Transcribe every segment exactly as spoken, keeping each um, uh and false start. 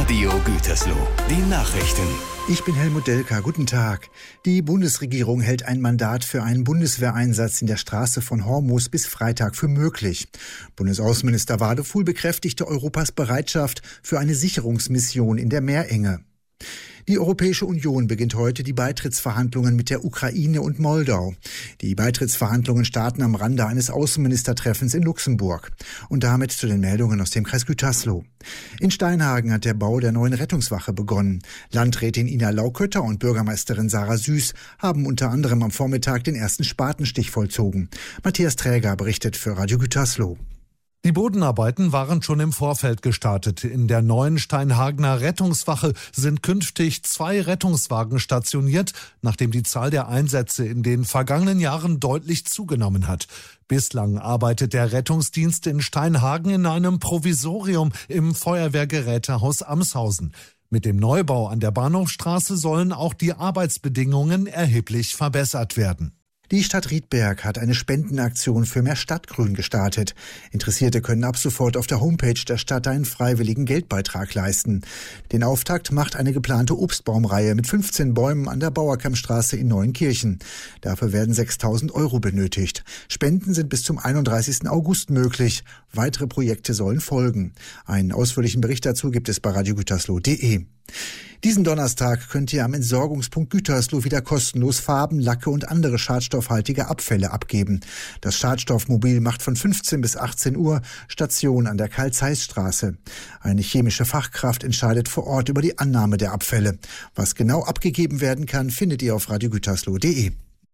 Radio Gütersloh, die Nachrichten. Ich bin Helmut Delka, guten Tag. Die Bundesregierung hält ein Mandat für einen Bundeswehreinsatz in der Straße von Hormuz bis Freitag für möglich. Bundesaußenminister Wadefuhl bekräftigte Europas Bereitschaft für eine Sicherungsmission in der Meerenge. Die Europäische Union beginnt heute die Beitrittsverhandlungen mit der Ukraine und Moldau. Die Beitrittsverhandlungen starten am Rande eines Außenministertreffens in Luxemburg. Und damit zu den Meldungen aus dem Kreis Gütersloh. In Steinhagen hat der Bau der neuen Rettungswache begonnen. Landrätin Ina Laukötter und Bürgermeisterin Sarah Süß haben unter anderem am Vormittag den ersten Spatenstich vollzogen. Matthias Träger berichtet für Radio Gütersloh. Die Bodenarbeiten waren schon im Vorfeld gestartet. In der neuen Steinhagener Rettungswache sind künftig zwei Rettungswagen stationiert, nachdem die Zahl der Einsätze in den vergangenen Jahren deutlich zugenommen hat. Bislang arbeitet der Rettungsdienst in Steinhagen in einem Provisorium im Feuerwehrgerätehaus Amshausen. Mit dem Neubau an der Bahnhofstraße sollen auch die Arbeitsbedingungen erheblich verbessert werden. Die Stadt Riedberg hat eine Spendenaktion für mehr Stadtgrün gestartet. Interessierte können ab sofort auf der Homepage der Stadt einen freiwilligen Geldbeitrag leisten. Den Auftakt macht eine geplante Obstbaumreihe mit fünfzehn Bäumen an der Bauerkammstraße in Neuenkirchen. Dafür werden sechstausend Euro benötigt. Spenden sind bis zum einunddreißigsten August möglich. Weitere Projekte sollen folgen. Einen ausführlichen Bericht dazu gibt es bei radio gütersloh punkt de. Diesen Donnerstag könnt ihr am Entsorgungspunkt Gütersloh wieder kostenlos Farben, Lacke und andere schadstoffhaltige Abfälle abgeben. Das Schadstoffmobil macht von fünfzehn bis achtzehn Uhr Station an der Karl-Zeiss-Straße. Eine chemische Fachkraft entscheidet vor Ort über die Annahme der Abfälle. Was genau abgegeben werden kann, findet ihr auf radio gütersloh punkt de.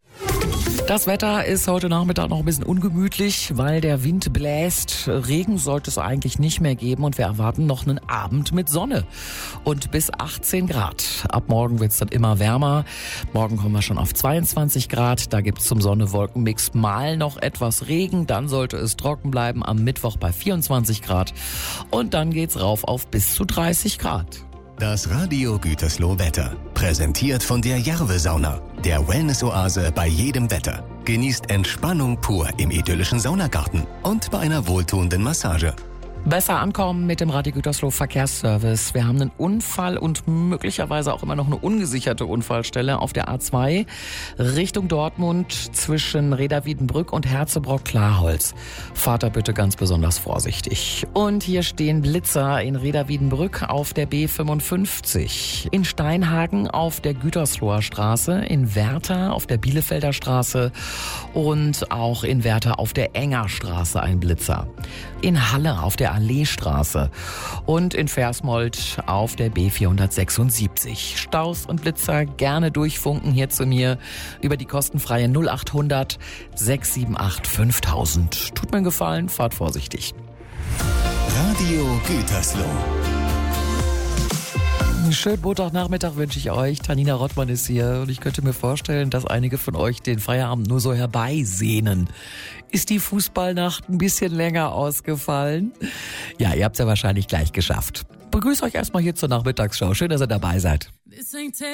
Das Wetter ist heute Nachmittag noch ein bisschen ungemütlich, weil der Wind bläst. Regen sollte es eigentlich nicht mehr geben und wir erwarten noch einen Abend mit Sonne und bis achtzehn Grad. Ab morgen wird es dann immer wärmer. Morgen kommen wir schon auf zweiundzwanzig Grad. Da gibt es zum Sonne-Wolken-Mix mal noch etwas Regen. Dann sollte es trocken bleiben am Mittwoch bei vierundzwanzig Grad. Und dann geht's rauf auf bis zu dreißig Grad. Das Radio Gütersloh Wetter. Präsentiert von der Jarve-Sauna, der Wellness-Oase bei jedem Wetter. Genießt Entspannung pur im idyllischen Saunagarten und bei einer wohltuenden Massage. Besser ankommen mit dem Radio Gütersloh Verkehrsservice. Wir haben einen Unfall und möglicherweise auch immer noch eine ungesicherte Unfallstelle auf der A zwei Richtung Dortmund zwischen Reda-Wiedenbrück und Herzebrock-Klarholz. Fahrt da bitte ganz besonders vorsichtig. Und hier stehen Blitzer in Reda-Wiedenbrück auf der B fünfundfünfzig, in Steinhagen auf der Gütersloher Straße, in Werther auf der Bielefelder Straße und auch in Werther auf der Enger Straße ein Blitzer. In Halle auf der Alleestraße und in Versmold auf der B vierhundertsechsundsiebzig. Staus und Blitzer gerne durchfunken hier zu mir über die kostenfreie null achthundert sechs sieben acht fünftausend. Tut mir einen Gefallen, fahrt vorsichtig. Radio Gütersloh. Einen schönen Montagnachmittag wünsche ich euch. Tanina Rottmann ist hier und ich könnte mir vorstellen, dass einige von euch den Feierabend nur so herbeisehnen. Ist die Fußballnacht ein bisschen länger ausgefallen? Ja, ihr habt es ja wahrscheinlich gleich geschafft. Begrüße euch erstmal hier zur Nachmittagsshow. Schön, dass ihr dabei seid.